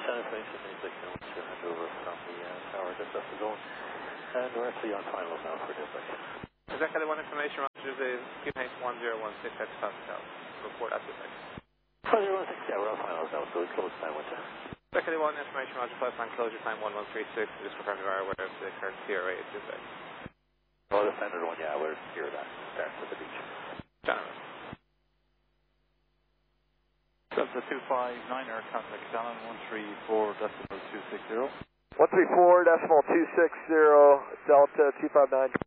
San Francisco, to hand over from the tower just up the zone. And we're actually on finals now for dispatch. Is that kind of one information, Roger? Is QH1016 at Pascal. Report at dispatch. 1016, yeah, we're on finals now, so it's close time with that. Secondly, one information, Roger, flight plan closure time 1136. Just confirm you are aware of the current CRA at dispatch. Oh, the standard one, yeah, we're here that starts at the beach. General. Delta 259, air contact Shannon 134.260. 134.260, Delta 259.